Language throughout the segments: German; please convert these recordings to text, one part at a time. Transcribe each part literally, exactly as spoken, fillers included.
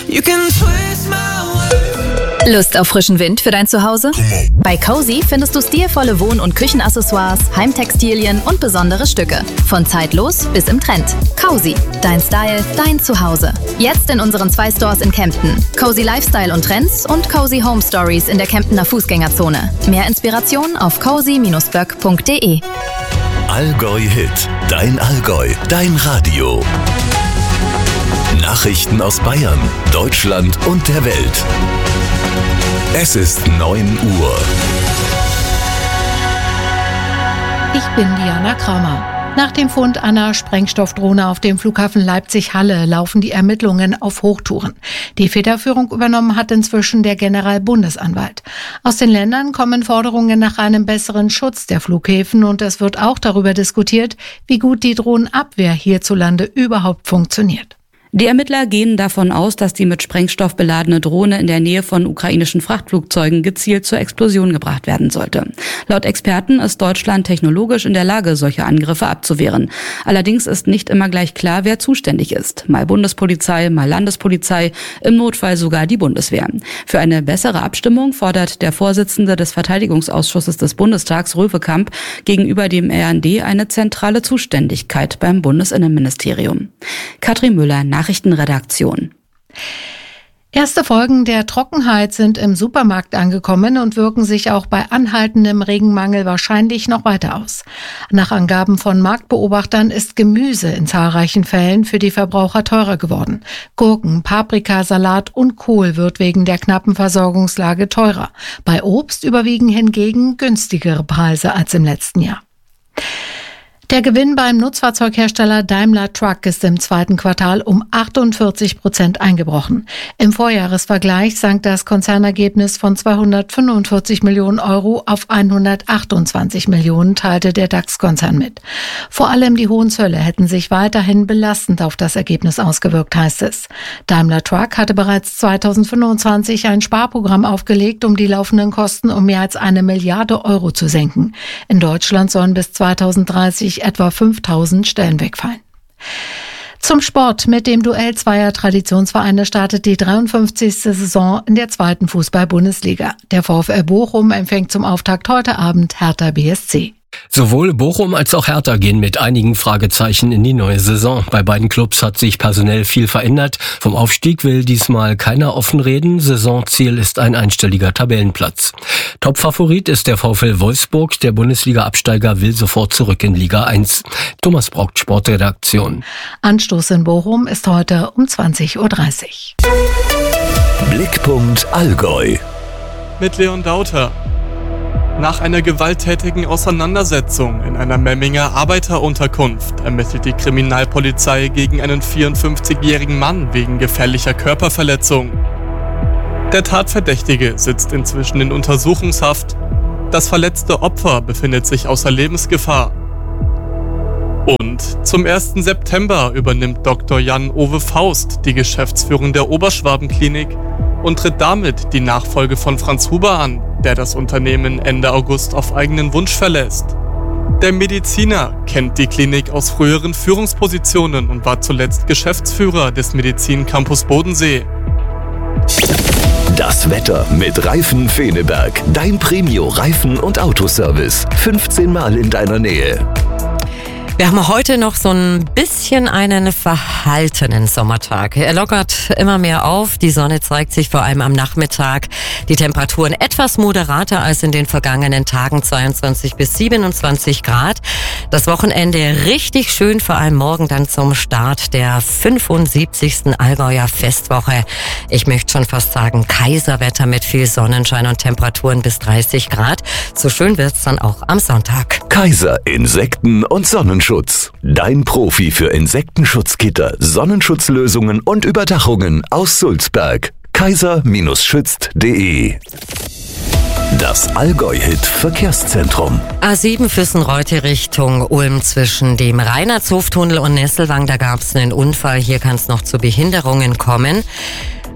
You can twist my way. Lust auf frischen Wind für dein Zuhause? Bei Cozy findest du stilvolle Wohn- und Küchenaccessoires, Heimtextilien und besondere Stücke. Von zeitlos bis im Trend. Cozy, dein Style, dein Zuhause. Jetzt in unseren zwei Stores in Kempten. Cozy Lifestyle und Trends und Cozy Home Stories in der Kemptener Fußgängerzone. Mehr Inspiration auf cozy Bindestrich böck punkt de. Allgäu Hit, dein Allgäu, dein Radio. Nachrichten aus Bayern, Deutschland und der Welt. Es ist neun Uhr. Ich bin Diana Kramer. Nach dem Fund einer Sprengstoffdrohne auf dem Flughafen Leipzig-Halle laufen die Ermittlungen auf Hochtouren. Die Federführung übernommen hat inzwischen der Generalbundesanwalt. Aus den Ländern kommen Forderungen nach einem besseren Schutz der Flughäfen und es wird auch darüber diskutiert, wie gut die Drohnenabwehr hierzulande überhaupt funktioniert. Die Ermittler gehen davon aus, dass die mit Sprengstoff beladene Drohne in der Nähe von ukrainischen Frachtflugzeugen gezielt zur Explosion gebracht werden sollte. Laut Experten ist Deutschland technologisch in der Lage, solche Angriffe abzuwehren. Allerdings ist nicht immer gleich klar, wer zuständig ist. Mal Bundespolizei, mal Landespolizei, im Notfall sogar die Bundeswehr. Für eine bessere Abstimmung fordert der Vorsitzende des Verteidigungsausschusses des Bundestags, Röwekamp, gegenüber dem R N D eine zentrale Zuständigkeit beim Bundesinnenministerium. Katrin Müller, Nachrichtenredaktion. Erste Folgen der Trockenheit sind im Supermarkt angekommen und wirken sich auch bei anhaltendem Regenmangel wahrscheinlich noch weiter aus. Nach Angaben von Marktbeobachtern ist Gemüse in zahlreichen Fällen für die Verbraucher teurer geworden. Gurken, Paprika, Salat und Kohl wird wegen der knappen Versorgungslage teurer. Bei Obst überwiegen hingegen günstigere Preise als im letzten Jahr. Der Gewinn beim Nutzfahrzeughersteller Daimler Truck ist im zweiten Quartal um achtundvierzig Prozent eingebrochen. Im Vorjahresvergleich sank das Konzernergebnis von zweihundertfünfundvierzig Millionen Euro auf hundertachtundzwanzig Millionen, teilte der DAX-Konzern mit. Vor allem die hohen Zölle hätten sich weiterhin belastend auf das Ergebnis ausgewirkt, heißt es. Daimler Truck hatte bereits zweitausendfünfundzwanzig ein Sparprogramm aufgelegt, um die laufenden Kosten um mehr als eine Milliarde Euro zu senken. In Deutschland sollen bis zweitausenddreißig etwa fünftausend Stellen wegfallen. Zum Sport. Mit dem Duell zweier Traditionsvereine startet die dreiundfünfzigste Saison in der zweiten Fußball-Bundesliga. Der VfL Bochum empfängt zum Auftakt heute Abend Hertha B S C. Sowohl Bochum als auch Hertha gehen mit einigen Fragezeichen in die neue Saison. Bei beiden Clubs hat sich personell viel verändert. Vom Aufstieg will diesmal keiner offen reden. Saisonziel ist ein einstelliger Tabellenplatz. Topfavorit ist der VfL Wolfsburg. Der Bundesliga-Absteiger will sofort zurück in Liga eins. Thomas Brockt, Sportredaktion. Anstoß in Bochum ist heute um zwanzig Uhr dreißig. Blickpunkt Allgäu. Mit Leon Dauter. Nach einer gewalttätigen Auseinandersetzung in einer Memminger Arbeiterunterkunft ermittelt die Kriminalpolizei gegen einen vierundfünfzigjährigen Mann wegen gefährlicher Körperverletzung. Der Tatverdächtige sitzt inzwischen in Untersuchungshaft. Das verletzte Opfer befindet sich außer Lebensgefahr. Und zum ersten September übernimmt Doktor Jan-Ove Faust die Geschäftsführung der Oberschwaben-Klinik und tritt damit die Nachfolge von Franz Huber an, der das Unternehmen Ende August auf eigenen Wunsch verlässt. Der Mediziner kennt die Klinik aus früheren Führungspositionen und war zuletzt Geschäftsführer des Medizin-Campus Bodensee. Das Wetter mit Reifen Feneberg. Dein Premio-Reifen- und Autoservice. fünfzehn Mal in deiner Nähe. Wir haben heute noch so ein bisschen einen verhaltenen Sommertag. Er lockert immer mehr auf. Die Sonne zeigt sich vor allem am Nachmittag. Die Temperaturen etwas moderater als in den vergangenen Tagen, zweiundzwanzig bis siebenundzwanzig Grad. Das Wochenende richtig schön, vor allem morgen dann zum Start der fünfundsiebzigsten Allgäuer Festwoche. Ich möchte schon fast sagen Kaiserwetter mit viel Sonnenschein und Temperaturen bis dreißig Grad. So schön wird's dann auch am Sonntag. Kaiser Insekten- und Sonnenschutz. Dein Profi für Insektenschutzgitter, Sonnenschutzlösungen und Überdachungen aus Sulzberg. kaiser schützt punkt de. Das Allgäu-Hit Verkehrszentrum. A sieben Füssenreute Richtung Ulm zwischen dem Reinhardshoftunnel und Nesselwang. Da gab es einen Unfall. Hier kann es noch zu Behinderungen kommen.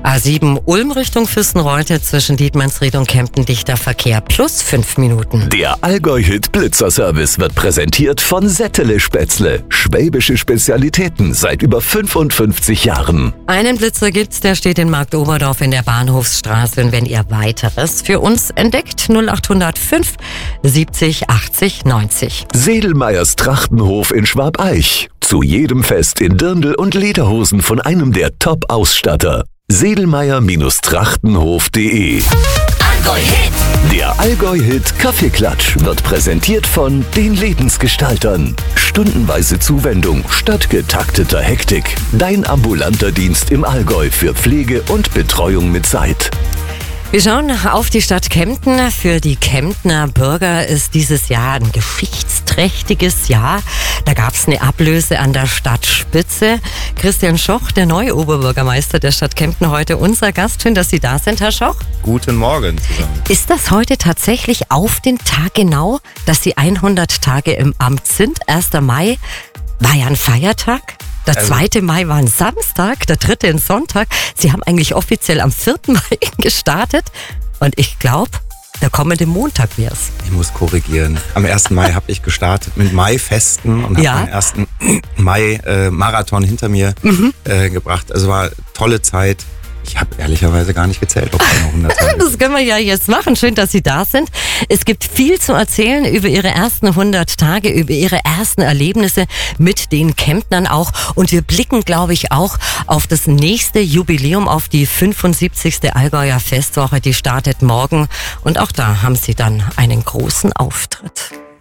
A sieben Ulm Richtung Füssenreute zwischen Dietmannsried und Kempten dichter Verkehr plus fünf Minuten. Der Allgäu-Hit Blitzerservice wird präsentiert von Settele Spätzle. Schwäbische Spezialitäten seit über fünfundfünfzig Jahren. Einen Blitzer gibt's, der steht in Marktoberdorf in der Bahnhofsstraße. Und wenn ihr weiteres für uns entdeckt, null acht null fünf siebzig achtzig neunzig. Sedelmeyers Trachtenhof in Schwabeich. Zu jedem Fest in Dirndl und Lederhosen von einem der Top-Ausstatter. Sedelmeyer-Trachtenhof punkt de. Allgäu-Hit. Der Allgäu-Hit Kaffeeklatsch wird präsentiert von den Lebensgestaltern. Stundenweise Zuwendung statt getakteter Hektik. Dein ambulanter Dienst im Allgäu für Pflege und Betreuung mit Zeit. Wir schauen auf die Stadt Kempten. Für die Kemptner Bürger ist dieses Jahr ein geschichtsträchtiges Jahr. Da gab es eine Ablöse an der Stadtspitze. Christian Schoch, der neue Oberbürgermeister der Stadt Kempten, heute unser Gast. Schön, dass Sie da sind, Herr Schoch. Guten Morgen zusammen. Ist das heute tatsächlich auf den Tag genau, dass Sie hundert Tage im Amt sind? erster Mai war ja ein Feiertag. Der zweite Mai war ein Samstag, der dritte ein Sonntag. Sie haben eigentlich offiziell am vierten Mai gestartet. Und ich glaube, der kommende Montag wär's. Ich muss korrigieren. Am ersten Mai habe ich gestartet mit Maifesten und habe Ja. meinen ersten Mai-Marathon hinter mir Mhm. äh, gebracht. Also war eine tolle Zeit. Ich habe ehrlicherweise gar nicht gezählt, ob es noch hundert Tage Das können wir ja jetzt machen. Schön, dass Sie da sind. Es gibt viel zu erzählen über Ihre ersten hundert Tage, über Ihre ersten Erlebnisse mit den Kemptnern auch. Und wir blicken, glaube ich, auch auf das nächste Jubiläum, auf die fünfundsiebzigste Allgäuer Festwoche. Die startet morgen. Und auch da haben Sie dann einen großen Auftritt.